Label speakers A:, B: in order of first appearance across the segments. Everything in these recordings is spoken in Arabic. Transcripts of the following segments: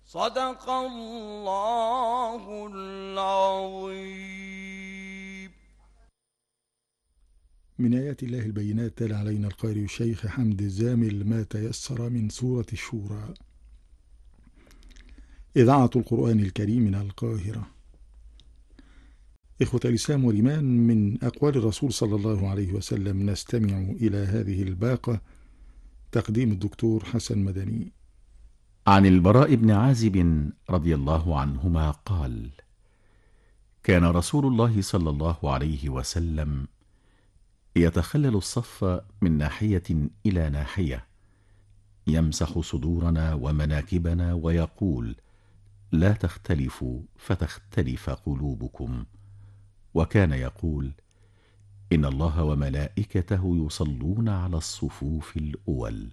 A: صدق الله العظيم.
B: من آيات الله البينات تلا علينا القارئ الشيخ حمد الزامل ما تيسر من سورة الشورى. إذاعة القرآن الكريم من القاهرة. إخوة الإسلام والإيمان، من أقوال الرسول صلى الله عليه وسلم نستمع إلى هذه الباقة. تقديم الدكتور حسن مدني.
C: عن البراء بن عازب رضي الله عنهما قال: كان رسول الله صلى الله عليه وسلم يتخلل الصف من ناحية إلى ناحية، يمسح صدورنا ومناكبنا ويقول: لا تختلفوا فتختلف قلوبكم. وكان يقول: إن الله وملائكته يصلون على الصفوف الأول.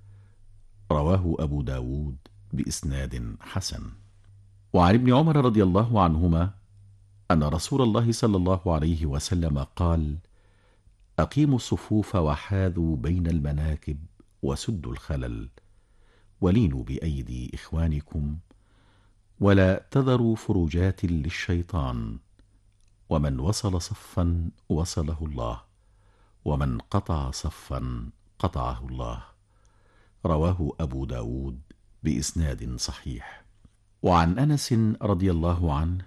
C: رواه أبو داود بإسناد حسن. وعن ابن عمر رضي الله عنهما أن رسول الله صلى الله عليه وسلم قال: أقيموا الصفوف وحاذوا بين المناكب وسدوا الخلل، ولينوا بأيدي إخوانكم، ولا تذروا فروجات للشيطان، ومن وصل صفا وصله الله، ومن قطع صفا قطعه الله. رواه أبو داود بإسناد صحيح. وعن أنس رضي الله عنه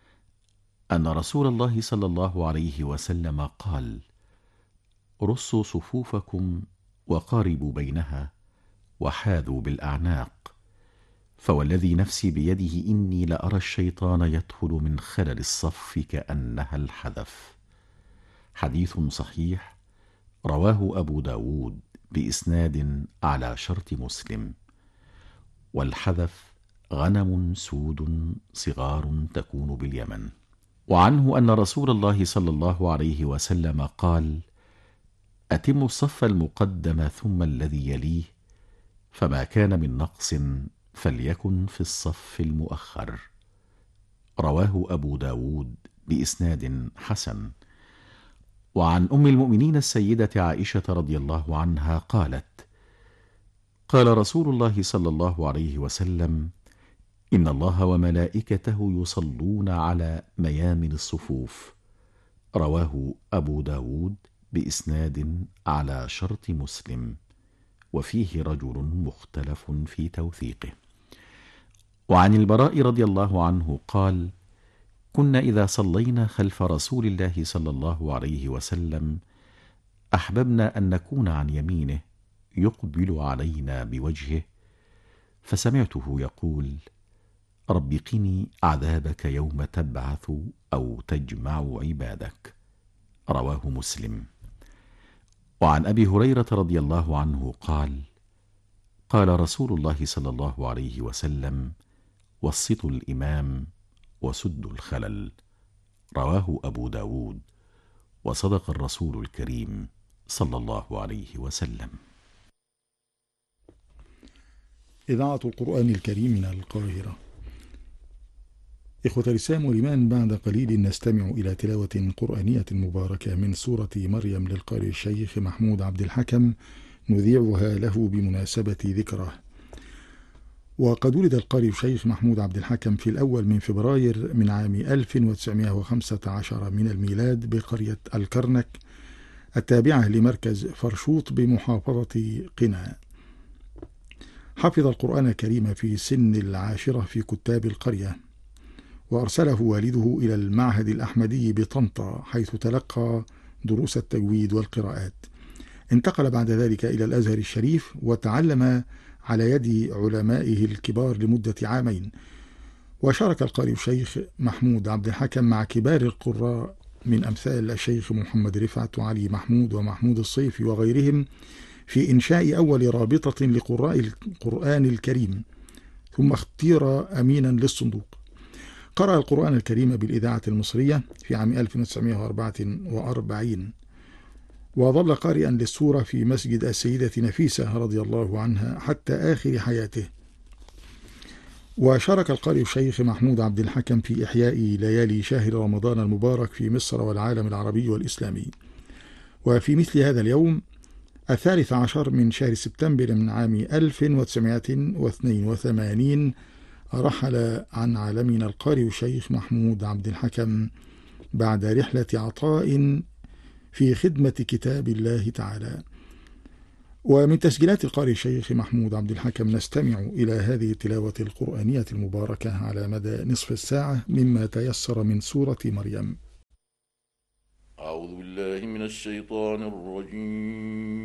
C: أن رسول الله صلى الله عليه وسلم قال: رصوا صفوفكم وقاربوا بينها وحاذوا بالأعناق، فوالذي نفسي بيده إني لأرى الشيطان يدخل من خلل الصف كأنها الحذف. حديث صحيح. رواه أبو داود بإسناد على شرط مسلم. والحذف غنم سود صغار تكون باليمن. وعنه أن رسول الله صلى الله عليه وسلم قال: أتموا الصف المقدم ثم الذي يليه، فما كان من نقص فليكن في الصف المؤخر. رواه أبو داود بإسناد حسن. وعن أم المؤمنين السيدة عائشة رضي الله عنها قالت: قال رسول الله صلى الله عليه وسلم: إن الله وملائكته يصلون على ميامن الصفوف. رواه أبو داود بإسناد على شرط مسلم، وفيه رجل مختلف في توثيقه. وعن البراء رضي الله عنه قال: كنا إذا صلينا خلف رسول الله صلى الله عليه وسلم أحببنا أن نكون عن يمينه يقبل علينا بوجهه، فسمعته يقول: رب قني عذابك يوم تبعث أو تجمع عبادك. رواه مسلم. وعن أبي هريرة رضي الله عنه قال: قال رسول الله صلى الله عليه وسلم: وسطوا الإمام وسدوا الخلل. رواه أبو داود. وصدق الرسول الكريم صلى الله عليه وسلم.
B: إذاعة القرآن الكريم من القاهرة. إخوة الإسلام والإيمان، بعد قليل نستمع إلى تلاوة قرآنية مباركة من سورة مريم للقارئ الشيخ محمود عبد الحكم، نذيعها له بمناسبة ذكره. وقد ولد القارئ الشيخ محمود عبد الحكم في الأول من فبراير من عام 1915 من الميلاد بقرية الكرنك التابعة لمركز فرشوط بمحافظة قنا. حفظ القرآن الكريم في سن 10 في كتاب القرية، وأرسله والده إلى المعهد الأحمدي بطنطا حيث تلقى دروس التجويد والقراءات. انتقل بعد ذلك إلى الأزهر الشريف وتعلم على يد علمائه الكبار لمدة عامين. وشارك القارئ الشيخ محمود عبد الحكم مع كبار القراء من أمثال الشيخ محمد رفعت وعلي محمود ومحمود الصيفي وغيرهم في إنشاء أول رابطة لقراء القرآن الكريم، ثم اختير أمينا للصندوق. قرأ القرآن الكريم بالإذاعة المصرية في عام 1944، وظل قارئا للسورة في مسجد السيدة نفيسة رضي الله عنها حتى آخر حياته. وشارك القارئ الشيخ محمود عبد الحكم في إحياء ليالي شهر رمضان المبارك في مصر والعالم العربي والإسلامي. وفي مثل هذا اليوم 13 من شهر سبتمبر من عام 1982 رحل عن عالمنا القارئ الشيخ محمود عبد الحكم بعد رحلة عطاء في خدمة كتاب الله تعالى. ومن تسجيلات القارئ الشيخ محمود عبد الحكم نستمع إلى هذه التلاوة القرآنية المباركة على مدى نصف الساعة مما تيسر من سورة مريم.
D: أعوذ بالله من الشيطان الرجيم.